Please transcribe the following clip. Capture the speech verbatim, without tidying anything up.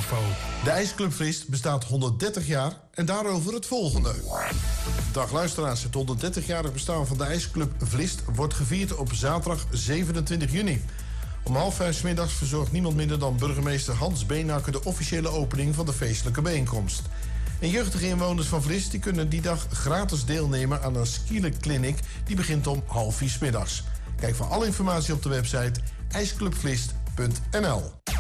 info. De IJsclub Vlist bestaat honderddertig jaar en daarover het volgende. Dag luisteraars, het honderddertig-jarig bestaan van de IJsclub Vlist wordt gevierd op zaterdag zevenentwintig juni. Om half vijf 's middags verzorgt niemand minder dan burgemeester Hans Beenhakker de officiële opening van de feestelijke bijeenkomst. En jeugdige inwoners van Vlist die kunnen die dag gratis deelnemen aan een skielerkliniek die begint om half vier 's middags. Kijk voor alle informatie op de website ijsclubvlist punt n l.